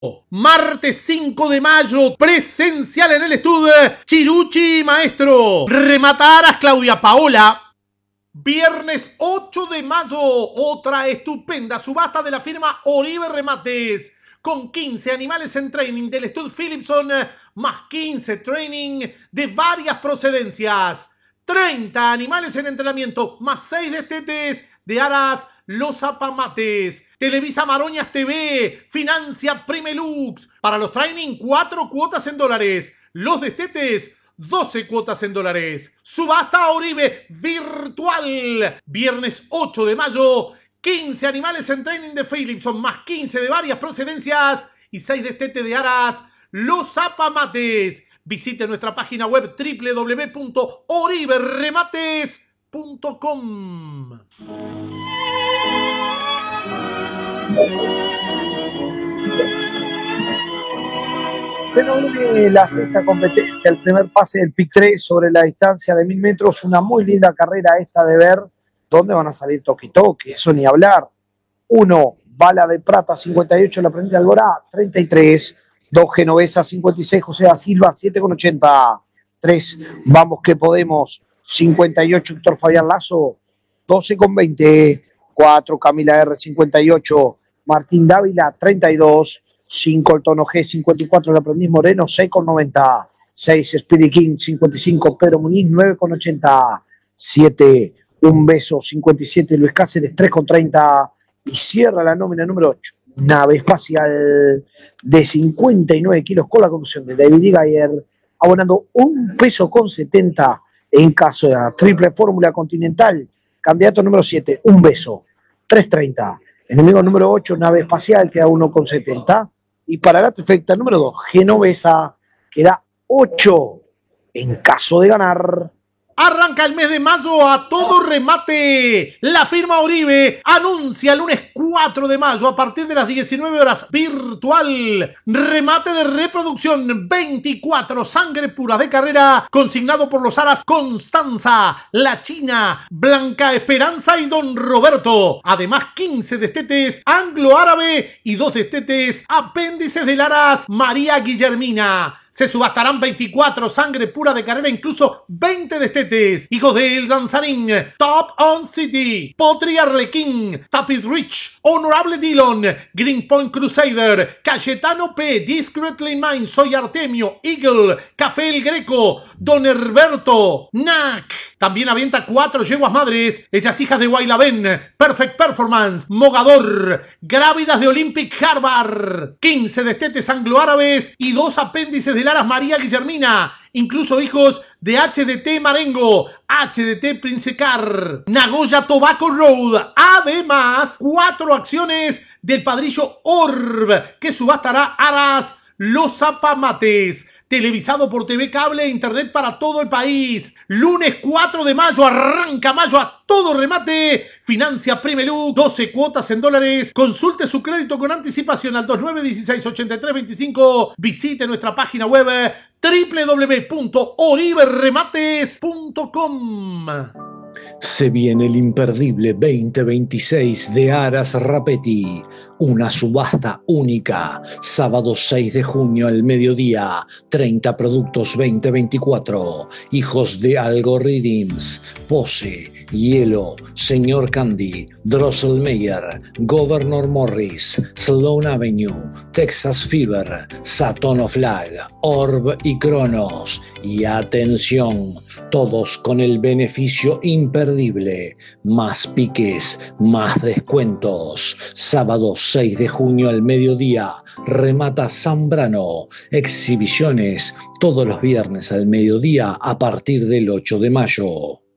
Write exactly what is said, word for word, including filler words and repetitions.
Martes cinco de mayo, presencial en el estudio, Chiruchi Maestro. Rematarás Claudia Paola. Viernes ocho de mayo, otra estupenda subasta de la firma Oribe Remates, con quince animales en training del estudio Philipson, más quince training de varias procedencias. treinta animales en entrenamiento, más seis destetes de Aras Los Apamates. Televisa Maroñas T V, financia Primelux. Para los training, cuatro cuotas en dólares. Los destetes, doce cuotas en dólares. Subasta Oribe virtual. Viernes ocho de mayo, quince animales en training de Philipson, más quince de varias procedencias y seis destetes de Aras Los Apamates. Visite nuestra página web doble u doble u doble u punto oribe remates punto com. Se nos viene la sexta competencia, el primer pase del P I C tres sobre la distancia de mil metros, una muy linda carrera esta de ver dónde van a salir toque toque, eso ni hablar. Uno, Bala de Plata, cincuenta y ocho, la prendida Alborá, treinta y tres, dos Genovesa, cincuenta y seis, José da Silva, siete con ochenta, tres, Vamos que Podemos, cincuenta y ocho, Héctor Fabián Lazo, doce con veinte, cuatro, Camila R, cincuenta y ocho, Martín Dávila, treinta y dos, cinco, el Tono G, cincuenta y cuatro, el Aprendiz Moreno, seis con noventa, seis, Spirit King, cincuenta y cinco, Pedro Muñiz, nueve con ochenta, siete, Un Beso, cincuenta y siete, Luis Cáceres, tres con treinta, y cierra la nómina número ocho, Nave Espacial, de cincuenta y nueve kilos, con la conducción de David Gayer, abonando un peso con setenta en caso de la triple fórmula continental. Candidato número siete, Un Beso, tres treinta. Enemigo número ocho, Nave Espacial, queda uno con setenta. Y para la trifecta número dos, Genovesa, queda ocho en caso de ganar. Arranca el mes de mayo a todo remate. La firma Oribe anuncia el lunes cuatro de mayo a partir de las diecinueve horas virtual. Remate de reproducción veinticuatro, sangre pura de carrera, consignado por los Aras Constanza, La China, Blanca Esperanza y Don Roberto. Además, quince destetes anglo-árabe y dos destetes apéndices del Aras María Guillermina. Se subastarán veinticuatro, sangre pura de carrera, incluso veinte destetes. Hijos de El Danzarín, Top On City, Potri Arlequín, Tapid Rich, Honorable Dillon, Green Point Crusader, Cayetano P, Discreetly Mine, Soy Artemio, Eagle, Café El Greco, Don Herberto, Nac. También avienta cuatro yeguas madres, ellas hijas de Guaylabén, Perfect Performance, Mogador, Grávidas de Olympic Harvard, quince destetes anglo-árabes y dos apéndices de Aras María Guillermina, incluso hijos de H D T Marengo, H D T Princecar, Nagoya Tobacco Road. Además, cuatro acciones del padrillo Orb, que subastará Aras Los Apamates. Televisado por T V Cable e Internet para todo el país. Lunes cuatro de mayo, arranca mayo a todo remate. Financia Primelux, doce cuotas en dólares. Consulte su crédito con anticipación al dos nueve uno seis, ocho tres dos cinco. Visite nuestra página web doble u doble u doble u punto oribe remates punto com. Se viene el imperdible veinte veintiséis de Aras Rapetti, una subasta única, sábado seis de junio al mediodía, treinta productos veinte veinticuatro, hijos de Algorithms, Pose, Hielo, Señor Candy, Drosselmeyer, Governor Morris, Sloan Avenue, Texas Fever, Saturn Flag, Orb y Cronos. Y atención, todos con el beneficio imperdible, más piques, más descuentos. Sábado seis de junio al mediodía, remata Zambrano. Exhibiciones todos los viernes al mediodía a partir del ocho de mayo.